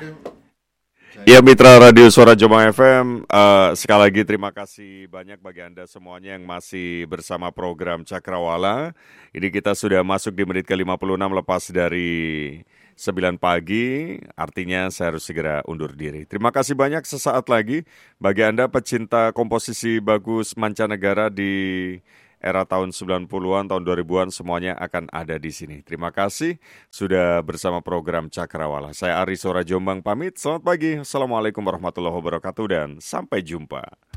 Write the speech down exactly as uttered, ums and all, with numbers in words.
Ya Mitra Radio Suara Jombang F M, uh, sekali lagi terima kasih banyak bagi Anda semuanya yang masih bersama program Cakrawala. Ini kita sudah masuk di menit ke lima puluh enam lepas dari sembilan pagi, artinya saya harus segera undur diri. Terima kasih banyak, sesaat lagi bagi Anda pecinta komposisi bagus mancanegara di era tahun sembilan puluhan, tahun dua ribuan, semuanya akan ada di sini. Terima kasih sudah bersama program Cakrawala. Saya Ari Sora Jombang pamit, selamat pagi. Assalamualaikum warahmatullahi wabarakatuh dan sampai jumpa.